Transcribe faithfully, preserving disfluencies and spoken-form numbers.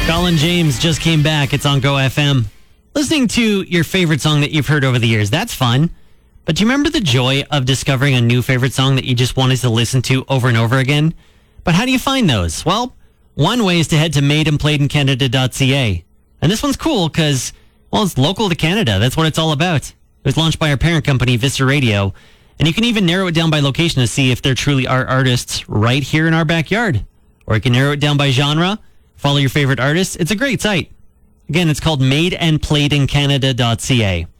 Colin James just came back. It's on Go F M. Listening to your favorite song that you've heard over the years, that's fun. But do you remember the joy of discovering a new favorite song that you just wanted to listen to over and over again? But how do you find those? Well, one way is to head to made and played in canada dot c a. And this one's cool because, well, it's local to Canada. That's what it's all about. It was launched by our parent company, Vista Radio. And you can even narrow it down by location to see if there truly are artists right here in our backyard. Or you can narrow it down by genre, follow your favorite artists. It's a great site. Again, it's called made and played in canada dot c a.